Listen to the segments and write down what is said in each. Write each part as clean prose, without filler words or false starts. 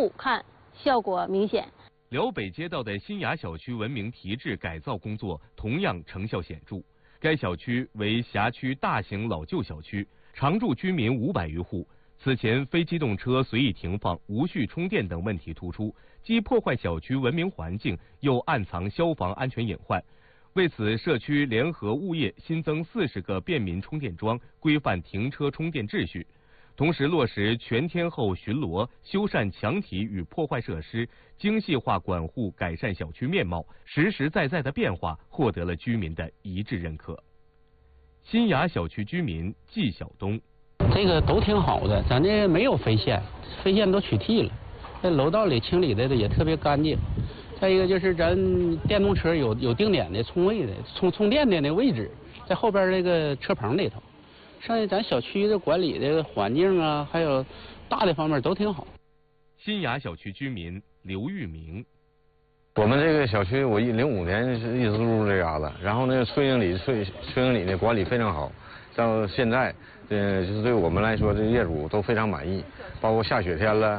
户看效果明显。 辽北街道的新雅小区文明提质改造工作同样成效显著。该小区为辖区大型老旧小区，常住居民500余户。此前非机动车随意停放、无序充电等问题突出，既破坏小区文明环境，又暗藏消防安全隐患。为此，社区联合物业新增40个便民充电桩，规范停车充电秩序。同时落实全天候巡逻，修缮墙体与破坏设施，精细化管护，改善小区面貌，实实在在的变化获得了居民的一致认可。新雅小区居民季晓东： 这个都挺好的，咱这没有飞线，飞线都取缔了。这楼道里清理的也特别干净。再一个就是咱电动车有定点的充位的充电的那位置，在后边那个车棚里头。剩下咱小区的管理的环境啊，还有大的方面都挺好。 新雅小区居民刘玉明： 我们这个小区我05年是一直入这嘎达，然后呢村经理呢管理非常好，到现在就是对我们来说，这业主都非常满意，包括下雪天了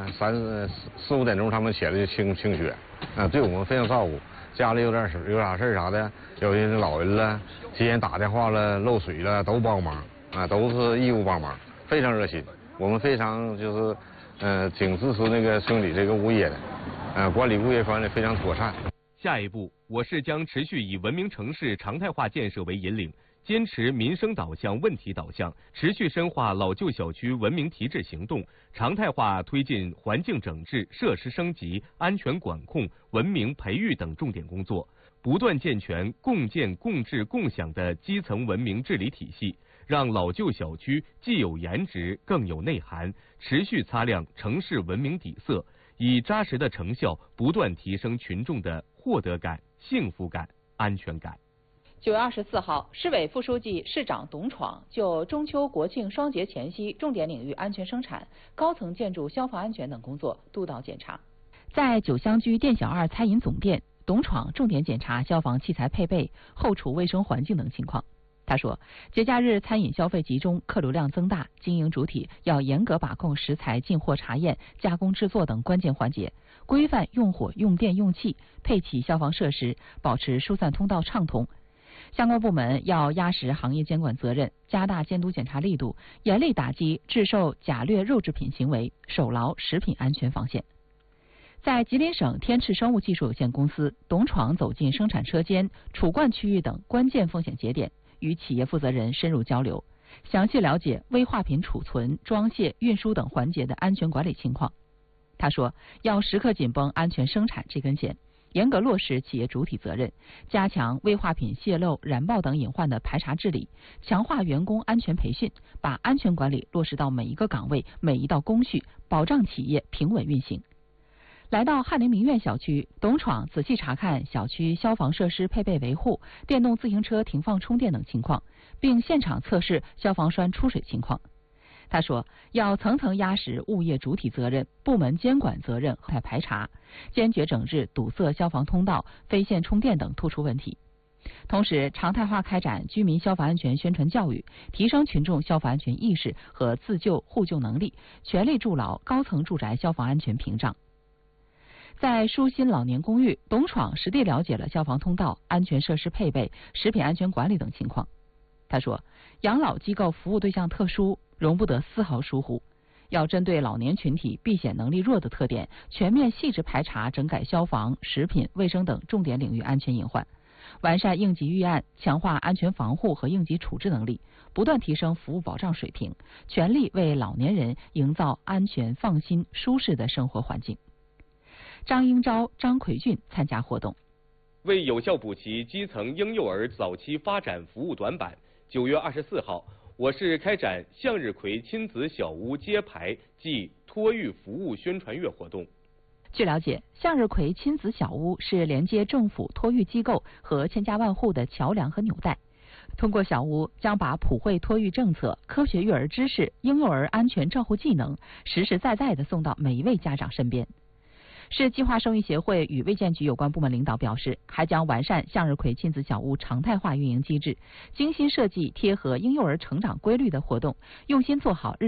4、5点钟他们起来就清雪，对我们非常照顾。家里有啥事儿啥的，有些老人了，提前打电话了，漏水了都帮忙。都是义务帮忙，非常热心。我们非常挺支持那个村里这个物业的，管理物业管理非常妥善。 下一步，我市将持续以文明城市常态化建设为引领，坚持民生导向、问题导向，持续深化老旧小区文明提质行动，常态化推进环境整治、设施升级、安全管控、文明培育等重点工作，不断健全共建、共治、共享的基层文明治理体系。让老旧小区既有颜值更有内涵，持续擦亮城市文明底色，以扎实的成效不断提升群众的获得感、幸福感、安全感。 9月24号，市委副书记、市长董闯就中秋国庆双节前夕重点领域安全生产、高层建筑消防安全等工作督导检查。 在九香居店小二餐饮总店，董闯重点检查消防器材配备、后厨卫生环境等情况。他说，节假日餐饮消费集中，客流量增大，经营主体要严格把控食材进货查验、加工制作等关键环节，规范用火、用电、用气，配齐消防设施，保持疏散通道畅通。相关部门要压实行业监管责任，加大监督检查力度，严厉打击制售假劣肉制品行为，守牢食品安全防线。在吉林省天赤生物技术有限公司，董闯走进生产车间、储罐区域等关键风险节点，与企业负责人深入交流，详细了解危化品储存、装卸、运输等环节的安全管理情况。他说，要时刻紧绷安全生产这根弦，严格落实企业主体责任，加强危化品泄漏、燃爆等隐患的排查治理，强化员工安全培训，把安全管理落实到每一个岗位、每一道工序，保障企业平稳运行。来到翰林名苑小区，董闯仔细查看小区消防设施配备维护、电动自行车停放充电等情况，并现场测试消防栓出水情况。他说，要层层压实物业主体责任、部门监管责任和排查，坚决整治堵塞消防通道、非线充电等突出问题。同时，常态化开展居民消防安全宣传教育，提升群众消防安全意识和自救互救能力，全力筑牢高层住宅消防安全屏障。在舒心老年公寓，董闯实地了解了消防通道、安全设施配备、食品安全管理等情况。他说，养老机构服务对象特殊，容不得丝毫疏忽，要针对老年群体避险能力弱的特点，全面细致排查整改消防、食品、卫生等重点领域安全隐患，完善应急预案，强化安全防护和应急处置能力，不断提升服务保障水平，全力为老年人营造安全、放心、舒适的生活环境。张英昭、张奎俊参加活动。 为有效补齐基层婴幼儿早期发展服务短板，9月24号，我市开展向日葵亲子小屋揭牌暨托育服务宣传月活动。 据了解，向日葵亲子小屋是连接政府托育机构和千家万户的桥梁和纽带。通过小屋，将把普惠托育政策、科学育儿知识、婴幼儿安全照护技能实实在在地送到每一位家长身边。市计划生育协会与卫健局有关部门领导表示，还将完善向日葵亲子小屋常态化运营机制，精心设计贴合婴幼儿成长规律的活动，用心做好日